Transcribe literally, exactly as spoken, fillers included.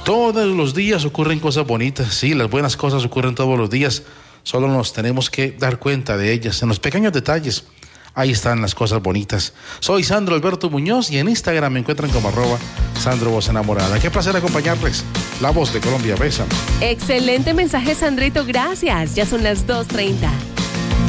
Todos los días ocurren cosas bonitas, sí, las buenas cosas ocurren todos los días, solo nos tenemos que dar cuenta de ellas, en los pequeños detalles. Ahí están las cosas bonitas. Soy Sandro Alberto Muñoz y en Instagram me encuentran como arroba Sandro Voz Enamorada. Qué placer acompañarles. La voz de Colombia, besa. Excelente mensaje, Sandrito, gracias. Ya son las dos treinta.